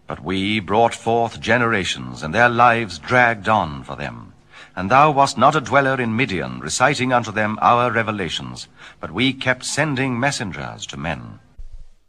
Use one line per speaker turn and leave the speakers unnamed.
But we brought forth generations, and their lives dragged on for them. And thou wast not a dweller in Midian, reciting unto them our revelations, but we kept sending messengers to men.